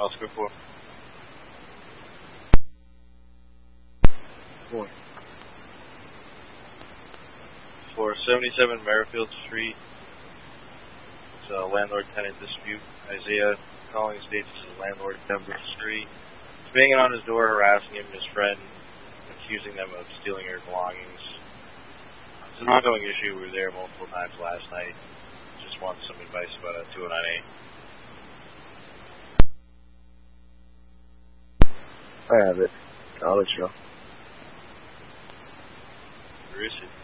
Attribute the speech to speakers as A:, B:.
A: Oscar 4.
B: 4.
A: 477 Merrifield Street. It's a landlord-tenant dispute. Isaiah calling states it's a landlord Denver Street. He's banging on his door, harassing him and his friend, accusing them of stealing their belongings. It's an ongoing issue. We were there multiple times last night. Just want some advice about a 209A.
B: I have it. I'll let you know.
A: Where is it?